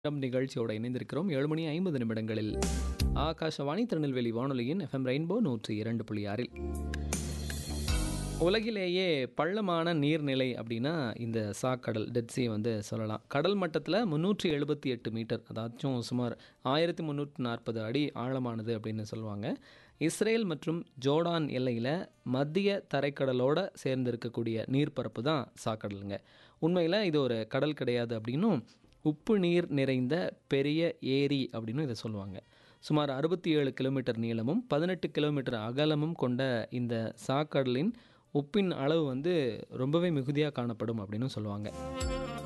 நிகழ்ச்சியோட இணைந்திருக்கிறோம் 7:50 ஆகாஷவாணி திருநெல்வேலி வானொலியின் எஃப்எம் ரெயின்போ 102.6 உலகிலேயே பள்ளமான நீர்நிலை அப்படின்னா இந்த சாக்கடல் டெட் சீ வந்து சொல்லலாம். கடல் மட்டத்தில் 378 மீட்டர், அதாச்சும் சுமார் 1340 அடி ஆழமானது அப்படின்னு சொல்லுவாங்க. இஸ்ரேல் மற்றும் ஜோர்டான் எல்லையில் மத்திய தரைக்கடலோடு சேர்ந்து இருக்கக்கூடிய நீர்ப்பரப்பு தான் சாக்கடலுங்க. உண்மையில் இது ஒரு கடல் கிடையாது அப்படின்னும் உப்பு நீர் நிறைந்த பெரிய ஏரி அப்படின்னு இதை சொல்லுவாங்க. சுமார் 67 கிலோமீட்டர் நீளமும் 18 கிலோமீட்டர் அகலமும் கொண்ட இந்த சாக்கடலின் உப்பின் அளவு வந்து ரொம்பவே மிகுதியாக காணப்படும் அப்படின்னு சொல்லுவாங்க.